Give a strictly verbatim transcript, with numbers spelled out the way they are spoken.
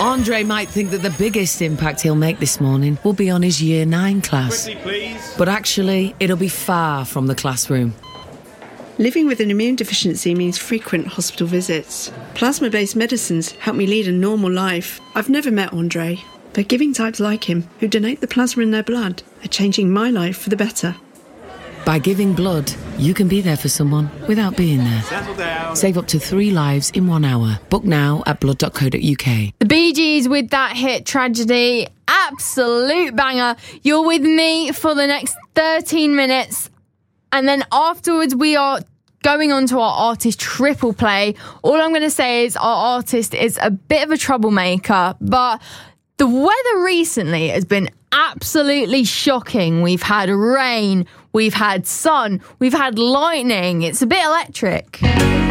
Andre might think that the biggest impact he'll make this morning will be on his year nine class. Quickly, please. But actually, it'll be far from the classroom. Living with an immune deficiency means frequent hospital visits. Plasma-based medicines help me lead a normal life. I've never met Andre, but giving types like him, who donate the plasma in their blood, are changing my life for the better. By giving blood, you can be there for someone without being there. Settle down. Save up to three lives in one hour. Book now at blood dot co dot uk. The Bee Gees with that hit Tragedy. Absolute banger. You're with me for the next thirteen minutes. And then afterwards, we are going on to our artist triple play. All I'm going to say is our artist is a bit of a troublemaker, but the weather recently has been absolutely shocking. We've had rain, we've had sun, we've had lightning. It's a bit electric.